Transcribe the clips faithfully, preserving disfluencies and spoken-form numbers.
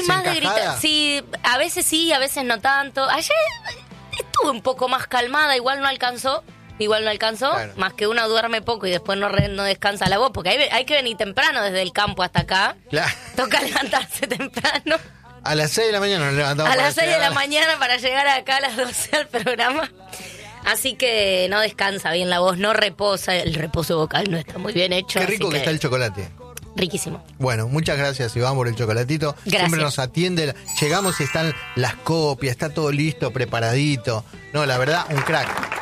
Más de gritar. Sí, a veces sí, a veces no tanto. Ayer estuve un poco más calmada, igual no alcanzó. Igual no alcanzó, claro. Más que uno duerme poco y después no, re, no descansa la voz, porque hay, hay que venir temprano desde el campo hasta acá. Claro. Toca levantarse temprano. A las seis de la mañana nos levantamos. A las seis de la mañana para llegar acá a las doce al programa. Así que no descansa bien la voz, no reposa, el reposo vocal no está muy bien hecho. Qué rico que, que está el chocolate. Riquísimo. Bueno, muchas gracias, Iván, por el chocolatito. Gracias. Siempre nos atiende. Llegamos y están las copias, está todo listo, preparadito. No, la verdad, un crack.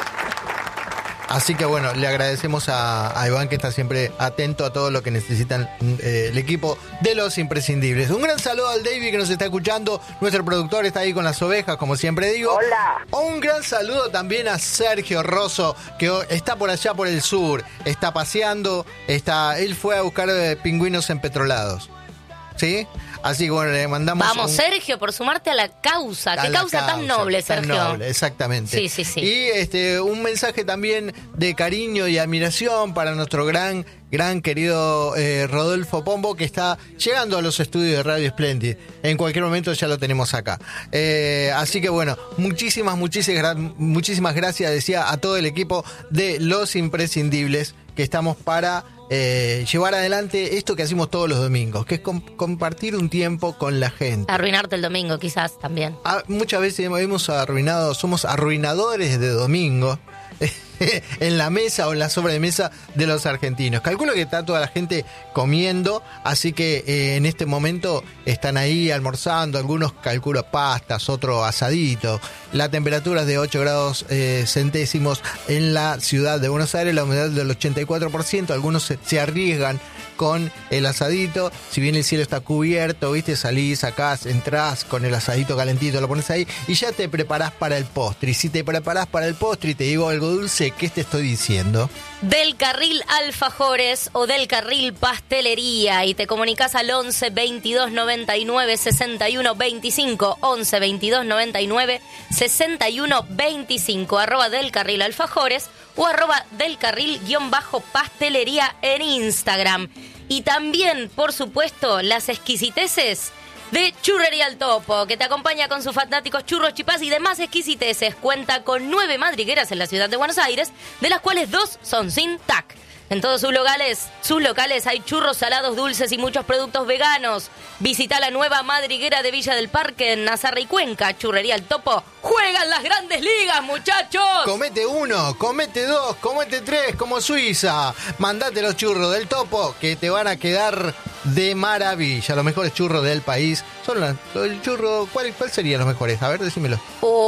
Así que bueno, le agradecemos a, a Iván, que está siempre atento a todo lo que necesitan eh, el equipo de Los Imprescindibles. Un gran saludo al David, que nos está escuchando. Nuestro productor está ahí con las ovejas, como siempre digo. Hola. Un gran saludo también a Sergio Rosso, que está por allá por el sur. Está paseando. Está, él fue a buscar eh, pingüinos empetrolados. ¿Sí? Así que bueno, le mandamos... Vamos, un... Sergio, por sumarte a la causa. ¿Qué causa, causa tan noble, tan Sergio? Noble, exactamente. Sí, sí, sí. Y este, un mensaje también de cariño y admiración para nuestro gran, gran querido eh, Rodolfo Pombo, que está llegando a los estudios de Radio Splendid. En cualquier momento ya lo tenemos acá. Eh, así que bueno, muchísimas, muchísimas, muchísimas gracias, decía, a todo el equipo de Los Imprescindibles, que estamos para... Eh, llevar adelante esto que hacemos todos los domingos, que es com- compartir un tiempo con la gente. Arruinarte el domingo, quizás, también. Ah, muchas veces hemos arruinado, somos arruinadores de domingo en la mesa o en la sobremesa de los argentinos. Calculo que está toda la gente comiendo, así que eh, en este momento están ahí almorzando, algunos calculo pastas, otro asadito. La temperatura es de ocho grados eh, centésimos en la ciudad de Buenos Aires, la humedad del ochenta y cuatro por ciento, algunos se, se arriesgan con el asadito, si bien el cielo está cubierto, viste, salís, sacás, entrás con el asadito calentito, lo pones ahí y ya te preparás para el postre. Y si te preparás para el postre y te digo algo dulce, ¿qué te estoy diciendo? Del Carril Alfajores o Del Carril Pastelería, y te comunicas al once veintidós noventa y nueve sesenta y uno veinticinco, once veintidós noventa y nueve sesenta y uno veinticinco, arroba Del Carril Alfajores o arroba Del Carril guión bajo Pastelería en Instagram. Y también, por supuesto, las exquisiteces de Churrería El Topo, que te acompaña con sus fantásticos churros, chipás y demás exquisiteces. Cuenta con nueve madrigueras en la ciudad de Buenos Aires, de las cuales dos son sin T A C. En todos sus locales, sus locales hay churros salados, dulces y muchos productos veganos. Visita la nueva madriguera de Villa del Parque en Nazarre y Cuenca. Churrería El Topo. ¡Juegan las grandes ligas, muchachos! Comete uno, comete dos, comete tres, como Suiza. Mandate los churros del Topo, que te van a quedar de maravilla. Los mejores churros del país son los, el churro. ¿Cuál, ¿Cuál serían los mejores? A ver, decímelo.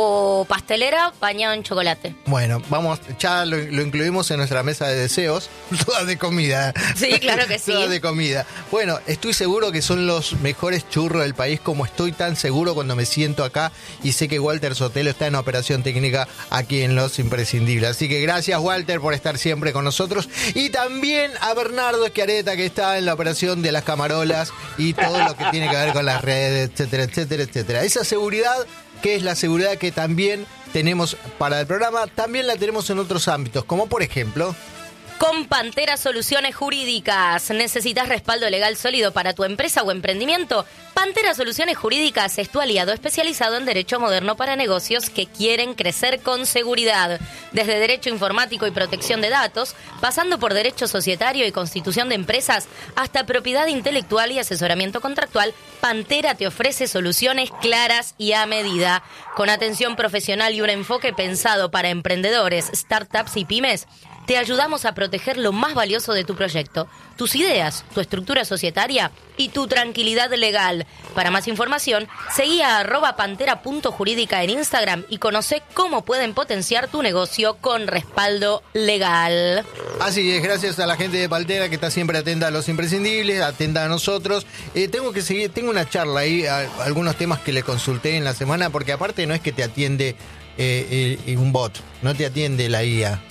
O pastelera bañado en chocolate. Bueno, vamos, ya lo, lo incluimos en nuestra mesa de deseos. Todas de comida. Sí, claro que sí. Todas de comida. Bueno, estoy seguro que son los mejores churros del país, como estoy tan seguro cuando me siento acá y sé que Walter Sotelo está en operación técnica aquí en Los Imprescindibles. Así que gracias, Walter, por estar siempre con nosotros. Y también a Bernardo Schiaretta, que está en la operación de las camarolas y todo lo que tiene que ver con las redes, etcétera, etcétera, etcétera. Esa seguridad, que es la seguridad que también tenemos para el programa, también la tenemos en otros ámbitos, como por ejemplo... Con Pantera Soluciones Jurídicas. ¿Necesitas respaldo legal sólido para tu empresa o emprendimiento? Pantera Soluciones Jurídicas es tu aliado especializado en derecho moderno para negocios que quieren crecer con seguridad. Desde derecho informático y protección de datos, pasando por derecho societario y constitución de empresas, hasta propiedad intelectual y asesoramiento contractual, Pantera te ofrece soluciones claras y a medida. Con atención profesional y un enfoque pensado para emprendedores, startups y pymes, te ayudamos a proteger lo más valioso de tu proyecto, tus ideas, tu estructura societaria y tu tranquilidad legal. Para más información, seguí a arroba pantera punto jurídica en Instagram y conoce cómo pueden potenciar tu negocio con respaldo legal. Así es, gracias a la gente de Pantera, que está siempre atenta a Los Imprescindibles, atenta a nosotros. Eh, tengo que seguir, tengo una charla ahí, a, a algunos temas que le consulté en la semana, porque aparte no es que te atiende eh, eh, un bot, no te atiende la I A.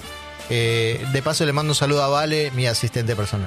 Eh, de paso le mando un saludo a Vale, mi asistente personal.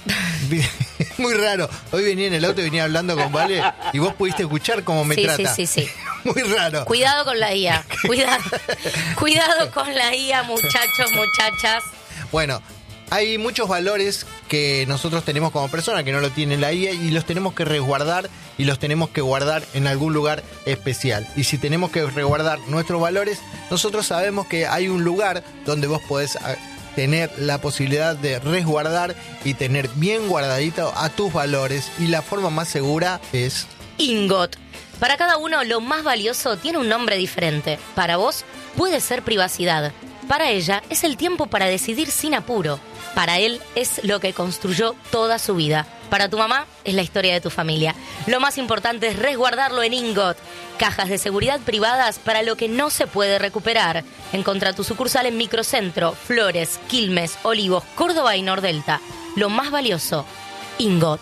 Muy raro. Hoy venía en el auto y venía hablando con Vale y vos pudiste escuchar cómo me sí, trata. Sí, sí, sí. Muy raro. Cuidado con la I A. Cuidado. Cuidado con la I A, muchachos, muchachas. Bueno, hay muchos valores que nosotros tenemos como persona, que no lo tiene la I A, y los tenemos que resguardar y los tenemos que guardar en algún lugar especial. Y si tenemos que resguardar nuestros valores, nosotros sabemos que hay un lugar donde vos podés tener la posibilidad de resguardar y tener bien guardadito a tus valores, y la forma más segura es Ingot. Para cada uno lo más valioso tiene un nombre diferente. Para vos puede ser privacidad. Para ella es el tiempo para decidir sin apuro. Para él es lo que construyó toda su vida. Para tu mamá es la historia de tu familia. Lo más importante es resguardarlo en Ingot. Cajas de seguridad privadas para lo que no se puede recuperar. Encontrá tu sucursal en Microcentro, Flores, Quilmes, Olivos, Córdoba y Nordelta. Lo más valioso, Ingot.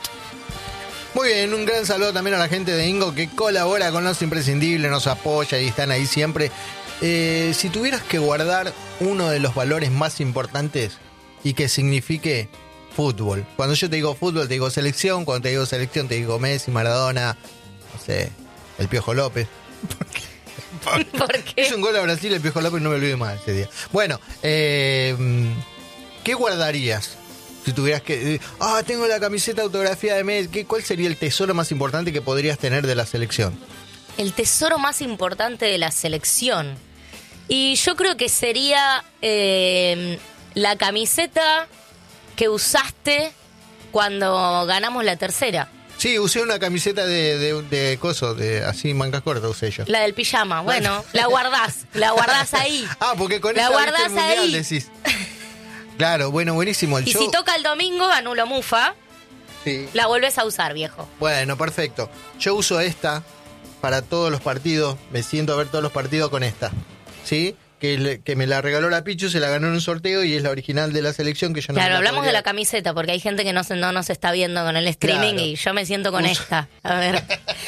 Muy bien, un gran saludo también a la gente de Ingot que colabora con Los Imprescindibles, nos apoya y están ahí siempre. Eh, si tuvieras que guardar uno de los valores más importantes y que signifique fútbol. Cuando yo te digo fútbol, te digo selección. Cuando te digo selección, te digo Messi, Maradona, no sé, el Piojo López. ¿Por qué? ¿Por qué? Hizo un gol a Brasil, el Piojo López, no me olvido más ese día. Bueno, eh, ¿qué guardarías? Si tuvieras que... Ah, tengo la camiseta autografía de Messi. ¿Qué, ¿Cuál sería el tesoro más importante que podrías tener de la selección? El tesoro más importante de la selección. Y yo creo que sería eh, la camiseta que usaste cuando ganamos la tercera. Sí, usé una camiseta de, de, de coso, de así mangas cortas usé yo. La del pijama, bueno, la guardás, la guardás ahí. Ah, porque con la esa guardás viste el mundial, ahí. Decís. Claro, bueno, buenísimo. El y show... si toca el domingo, anulo mufa, sí. La volvés a usar, viejo. Bueno, perfecto. Yo uso esta para todos los partidos, me siento a ver todos los partidos con esta, ¿sí? Que, le, que me la regaló la Pichu, se la ganó en un sorteo y es la original de la selección que yo no. Claro, hablamos podría... de la camiseta porque hay gente que no, se, no nos está viendo con el streaming, claro. Y yo me siento con uso... esta. A ver.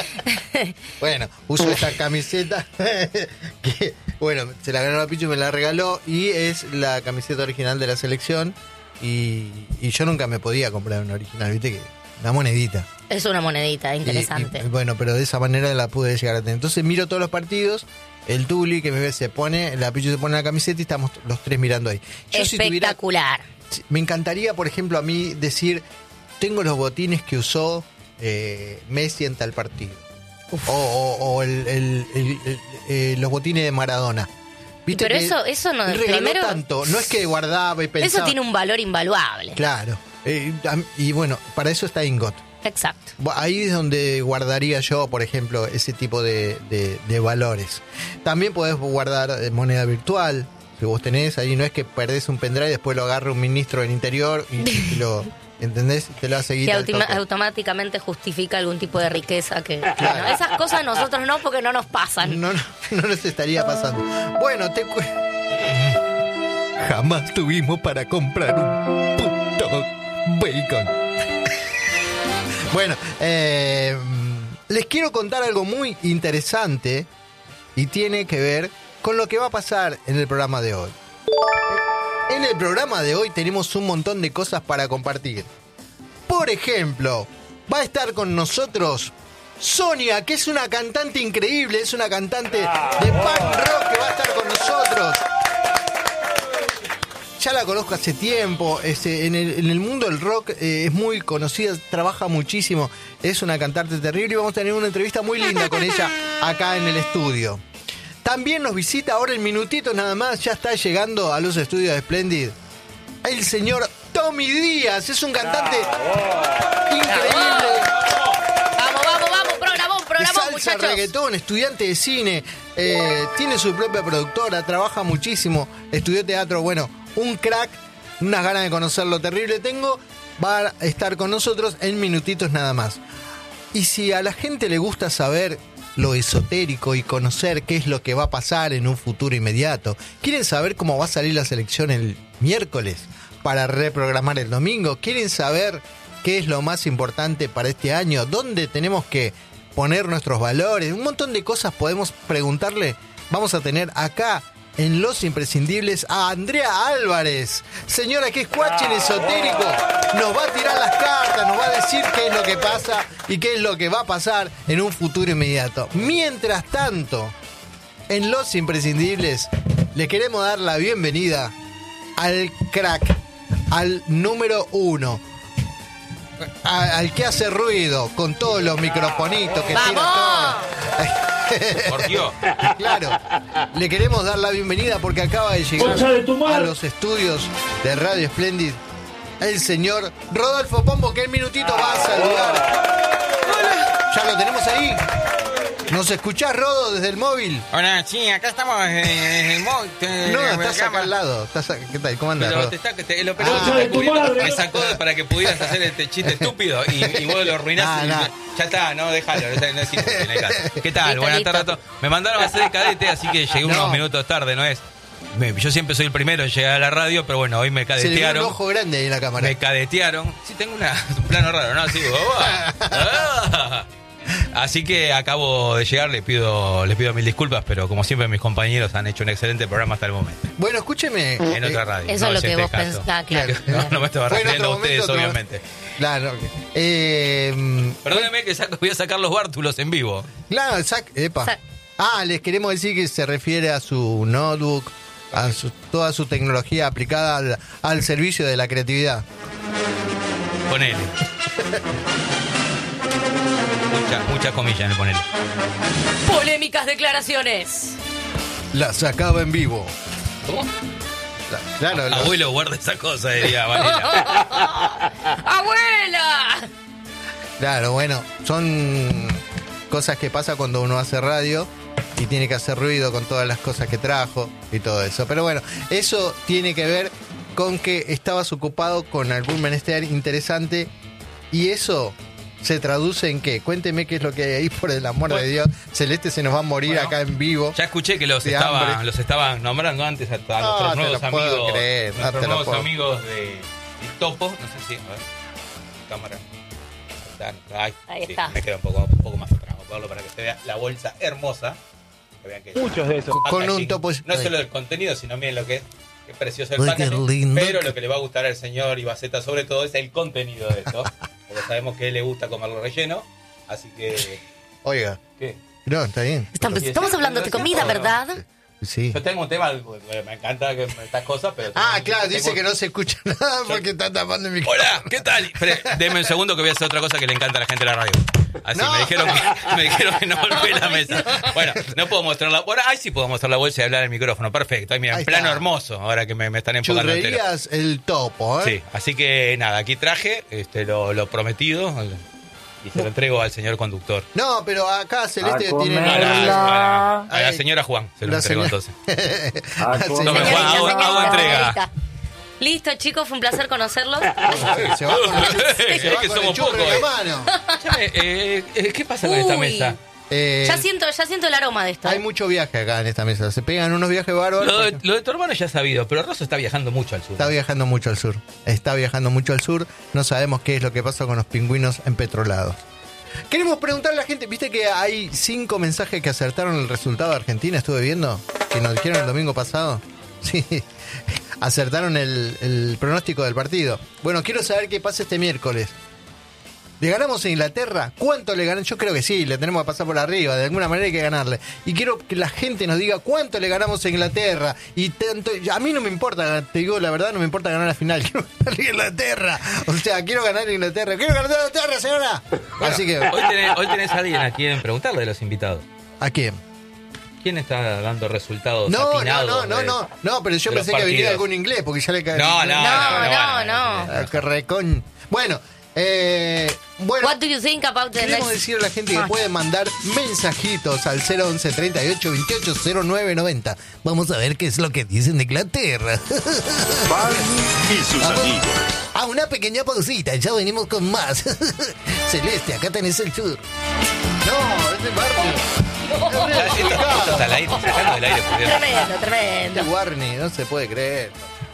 Bueno, uso esta camiseta que, bueno, se la ganó la Pichu, me la regaló y es la camiseta original de la selección y, y yo nunca me podía comprar una original, viste que una monedita. Es una monedita, interesante. Y, y, bueno, pero de esa manera la pude llegar a tener. Entonces miro todos los partidos. El Tuli que me ve se pone, la Pichu se pone la camiseta y estamos los tres mirando ahí. Yo, espectacular. Si tuviera, me encantaría, por ejemplo, a mí decir, tengo los botines que usó eh, Messi en tal partido. O, o, o el, el, el, el, eh, los botines de Maradona. ¿Viste? Pero que eso, eso no regaló primero, tanto. No es que guardaba y pensaba. Eso tiene un valor invaluable. Claro. Eh, y bueno, para eso está Ingot. Exacto. Ahí es donde guardaría yo, por ejemplo, ese tipo de, de, de valores. También podés guardar moneda virtual, si vos tenés, ahí no es que perdés un pendrive y después lo agarra un ministro del interior y, y lo, ¿entendés? Te lo hace guita. Que autima- automáticamente justifica algún tipo de riqueza que... Claro. Bueno, esas cosas nosotros no, porque no nos pasan. No, no, no nos estaría pasando. Bueno, te cu- Jamás tuvimos para comprar un puto bacon. Bueno, eh, les quiero contar algo muy interesante y tiene que ver con lo que va a pasar en el programa de hoy. En el programa de hoy tenemos un montón de cosas para compartir. Por ejemplo, va a estar con nosotros Sonia, que es una cantante increíble, es una cantante de punk rock que va a estar con nosotros. Ya la conozco hace tiempo, este, en, el, en el mundo del rock eh, es muy conocida, trabaja muchísimo, es una cantante terrible y vamos a tener una entrevista muy linda con ella acá en el estudio. También nos visita ahora en minutitos nada más, ya está llegando a los estudios de Splendid, el señor Tommy Díaz, es un cantante increíble. Vamos, vamos, vamos, programón, programón, salsa, muchachos. Reggaetón, estudiante de cine, eh, tiene su propia productora, trabaja muchísimo, estudió teatro, bueno, un crack, unas ganas de conocerlo terrible tengo, va a estar con nosotros en minutitos nada más. Y si a la gente le gusta saber lo esotérico y conocer qué es lo que va a pasar en un futuro inmediato, quieren saber cómo va a salir la selección el miércoles para reprogramar el domingo, quieren saber qué es lo más importante para este año, dónde tenemos que poner nuestros valores, un montón de cosas podemos preguntarle, vamos a tener acá en Los Imprescindibles a Andrea Álvarez, señora que es cuachen esotérico, nos va a tirar las cartas, nos va a decir qué es lo que pasa y qué es lo que va a pasar en un futuro inmediato. Mientras tanto, en Los Imprescindibles le queremos dar la bienvenida al crack, al número uno, a- al que hace ruido con todos los microfonitos que ¡Vamos! tira todo. Por Dios. Claro, le queremos dar la bienvenida porque acaba de llegar Concha de tu madre. a los estudios de Radio Splendid el señor Rodolfo Pombo, que en minutito va a saludar. Ya lo tenemos ahí. ¿Nos escuchás, Rodo, desde el móvil? Hola, sí, acá estamos en el móvil. No, estás acá al lado. Estás a- ¿Qué tal? ¿Cómo andas, Pero Rodo? te está, te- el operador Ah, te de está tu cubriendo, madre. me sacó para que pudieras hacer este chiste estúpido y, y vos lo arruinás. Nah, y- nah. Ya está, no, déjalo, no, no es importante, no hay caso. ¿Qué tal? Listo, Buenas listo. tardes a todos. Me mandaron a hacer el cadete, así que llegué unos No. minutos tarde, ¿no es? Me- yo siempre soy el primero en llegar a la radio, pero bueno, hoy me Se le vio un cadetearon. ojo grande ahí en la cámara. Me cadetearon. Sí, tengo una, un plano raro, ¿no? Así, ¡oh! ¡Ah! Así que acabo de llegar, les pido, les pido mil disculpas, pero como siempre mis compañeros han hecho un excelente programa hasta el momento. Bueno, escúcheme. En eh, otra radio. Eso no es lo es que este vos caso. pensás, claro. No, no me estaba Fue en refiriendo a otro ustedes, momento, otro- obviamente. Claro. Eh, Perdóneme que saco- voy a sacar los bártulos en vivo. claro, sac- epa. Sac- Ah, les queremos decir que se refiere a su notebook, a su- toda su tecnología aplicada al, al servicio de la creatividad. Ponele. Muchas, muchas comillas en el ponele. Polémicas declaraciones. La sacaba en vivo. ¿Cómo? La- claro, los- Abuelo, guarda esa cosa, diría Vanilla. ¡Abuela! claro, bueno, son cosas que pasa cuando uno hace radio y tiene que hacer ruido con todas las cosas que trajo y todo eso. Pero bueno, eso tiene que ver con que estabas ocupado con algún menester interesante y eso se traduce en qué. Cuénteme qué es lo que hay ahí, por el amor Bueno. de Dios. Celeste se nos va a morir Bueno. acá en vivo. Ya escuché que los De estaban, hambre. los estaban nombrando antes a, a No, nuestros te nuevos lo puedo amigos. creer, no nuestros te lo nuevos puedo. amigos de, de Topo. No sé si. A ver. Cámara. Ay, Ahí sí, está. Me queda un poco, un poco más atrás. Voy a ponerlo para que se vea la bolsa hermosa. Que vean que Muchos de esos. Con un packaging. topo. No solo el contenido, sino miren lo que es. Qué precioso el Uy, qué packaging. lindo. Pero lo que le va a gustar al señor Ibaceta sobre todo es el contenido de esto. Porque sabemos que a él le gusta comerlo relleno. Así que. Oiga, ¿Qué? no, está bien. Estamos, estamos hablando de comida, ¿verdad? Sí. Yo tengo un tema, eh, me encanta que estas cosas, pero... Ah, tengo- claro, tengo- dice que no se escucha nada porque está tapando el micrófono. Hola, ¿qué tal? Espere, deme un segundo que voy a hacer otra cosa que le encanta a la gente de la radio. Así, No. me dijeron que, me dijeron que no golpeé la mesa. Bueno, no puedo mostrar la... Bueno, ahí sí puedo mostrar la bolsa y hablar al micrófono. Perfecto. Ahí, mira, Ahí en plano está. hermoso, ahora que me, me están enfocando entero. Churrerías el topo, ¿eh? Sí, así que nada, aquí traje este, lo, lo prometido y se lo entrego al señor conductor. No, pero acá Celeste A tiene... A la, comer. a la- a la Ay. señora Juan se lo La entrego señora- entonces. Ah, La ¿cómo? No me señora- Juan, hago- hago entrega. señorita. Listo, chicos, fue un placer conocerlos. Se va con, Es se va que con el somos churro pocos, en eh. la mano. Escúchame, eh, eh, ¿qué pasa con esta Uy. mesa? Eh, Ya siento, ya siento el aroma de esto. hay mucho viaje acá en esta mesa. Se pegan unos viajes bárbaros. Lo de, porque lo de tu hermano ya es sabido, pero Rosso está viajando mucho al sur. Está viajando mucho al sur. Está viajando mucho al sur. No sabemos qué es lo que pasa con los pingüinos empetrolados. Queremos preguntarle a la gente, viste que hay cinco mensajes que acertaron el resultado de Argentina, estuve viendo, que nos dijeron el domingo pasado. Sí, acertaron el, el pronóstico del partido. Bueno, quiero saber qué pasa este miércoles. ¿Le ganamos a Inglaterra? ¿Cuánto le ganan? Yo creo que sí, le tenemos que pasar por arriba, de alguna manera hay que ganarle. Y quiero que la gente nos diga cuánto le ganamos a Inglaterra. Y tanto, a mí no me importa, te digo la verdad, no me importa ganar la final, quiero ganar a Inglaterra. O sea, quiero ganar a Inglaterra. ¡Quiero ganar a Inglaterra, señora! Así que, Hoy tenés, hoy tenés a alguien a quien preguntarle de los invitados. ¿a quién? ¿Quién está dando resultados No, no, atinados no, no, de- no, no, pero yo de los pensé que venía partidos? algún inglés, porque ya le cae. No, no, No, no, no, no, no. Ah, que recon... Bueno, eh, bueno. What do you think about the Queremos next- decir a la gente que Ah. puede mandar mensajitos al cero once, treinta y ocho, veintiocho, cero nueve noventa. Vamos a ver qué es lo que dicen de Inglaterra. Van y sus Vamos amigos. a una pequeña pausita, ya venimos con más. Celeste, acá tenés el tour. No, es de Barney. Ya, esto, esto está al aire, sacando del aire. por Dios. Tremendo, tremendo. Este Warney, no se puede creer.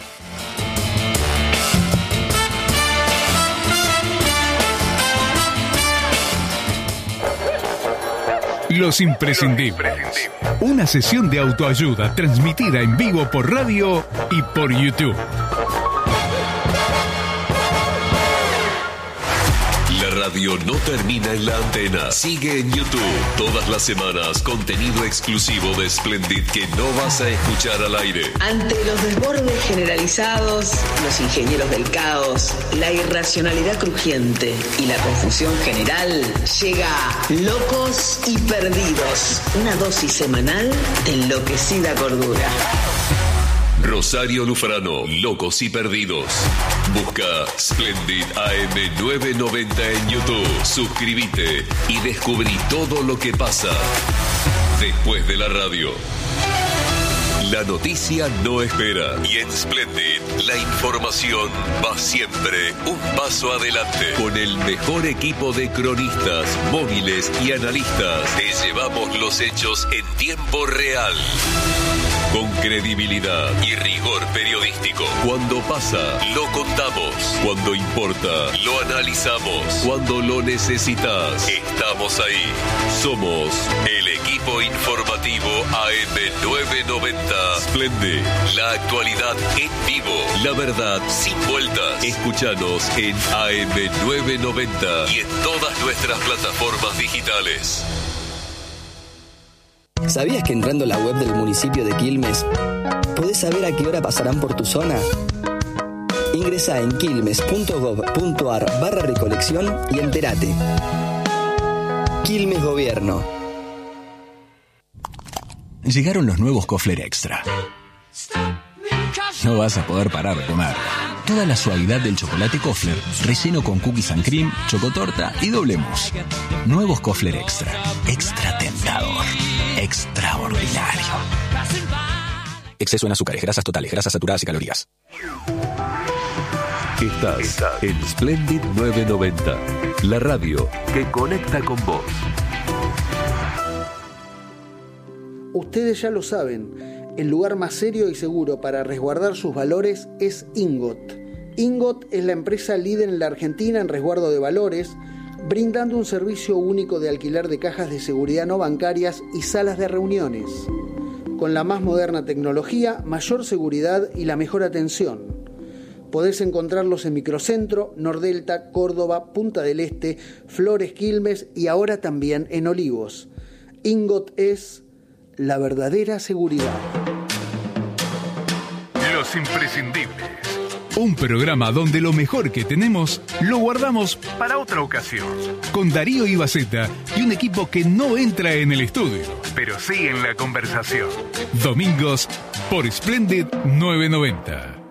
Los imprescindibles. Una sesión de autoayuda transmitida en vivo por radio y por YouTube. La radio no termina en la antena. Sigue en YouTube todas las semanas contenido exclusivo de Splendid que no vas a escuchar al aire. Ante los desbordes generalizados, los ingenieros del caos, la irracionalidad crujiente y la confusión general, llega Locos y Perdidos, una dosis semanal de enloquecida cordura. Rosario Lufrano, Locos y Perdidos. Busca Splendid A M novecientos noventa en YouTube. Suscríbete y descubrí todo lo que pasa después de la radio. La noticia no espera y en Splendid la información va siempre un paso adelante. Con el mejor equipo de cronistas, móviles y analistas, te llevamos los hechos en tiempo real. Con credibilidad y rigor periodístico. Cuando pasa, lo contamos. Cuando importa, lo analizamos. Cuando lo necesitas, estamos ahí. Somos el equipo informativo A M novecientos noventa. Splendid, la actualidad en vivo. La verdad sin vueltas. Escúchanos en A M novecientos noventa y en todas nuestras plataformas digitales. ¿Sabías que entrando a la web del municipio de Quilmes podés saber a qué hora pasarán por tu zona? Ingresá en quilmes.gov.ar barra recolección y entérate. Quilmes Gobierno. Llegaron los nuevos Kofler Extra. No vas a poder parar de comer. Toda la suavidad del chocolate Kofler, relleno con cookies and cream, chocotorta y doble mousse. Nuevos Kofler Extra. Extra tentador. Extraordinario. Exceso en azúcares, grasas totales, grasas saturadas y calorías. Estás, Estás en Splendid novecientos noventa, la radio que conecta con vos. Ustedes ya lo saben, el lugar más serio y seguro para resguardar sus valores es Ingot. Ingot es la empresa líder en la Argentina en resguardo de valores, brindando un servicio único de alquiler de cajas de seguridad no bancarias y salas de reuniones. Con la más moderna tecnología, mayor seguridad y la mejor atención. Podés encontrarlos en Microcentro, Nordelta, Córdoba, Punta del Este, Flores, Quilmes y ahora también en Olivos. Ingot es la verdadera seguridad. Los imprescindibles. Un programa donde lo mejor que tenemos lo guardamos para otra ocasión. Con Darío Ibaceta y un equipo que no entra en el estudio, pero sí en la conversación. Domingos por Splendid novecientos noventa.